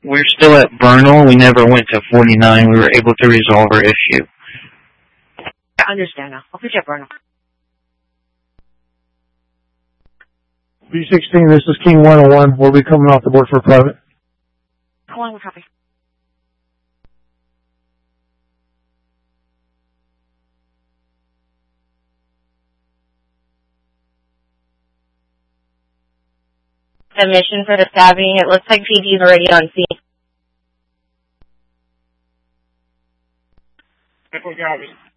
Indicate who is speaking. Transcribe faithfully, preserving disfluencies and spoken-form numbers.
Speaker 1: we're still at Bernal. We never went to forty-nine. We were able to resolve our issue.
Speaker 2: I understand now. I'll put you at Bernal.
Speaker 3: B sixteen, this is King one oh one. We'll be coming off the board for private.
Speaker 2: Hold on, we'll copy. The mission for the stabbing, it looks like P D is already on scene.
Speaker 3: Copy.